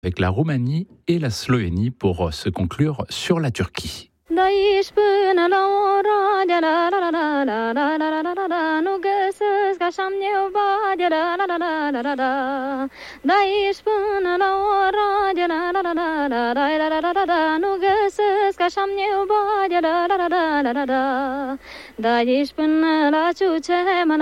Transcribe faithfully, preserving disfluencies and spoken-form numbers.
avec la Roumanie et la Slovénie pour se conclure sur la Turquie. D'aici până la ora de la la la la la la la la la la nu găsesc așa-mi nevoie de la la la la la la la D'aici până la ora de la la la la la la la la la la la nu găsesc așa-mi nevoie de la la la la la la la D'aici până la Ciucemă